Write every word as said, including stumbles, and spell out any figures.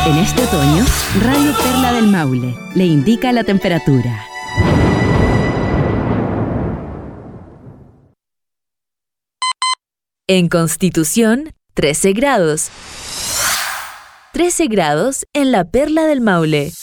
En este otoño, Radio Perla del Maule le indica la temperatura. En Constitución, trece grados. trece grados en la Perla del Maule.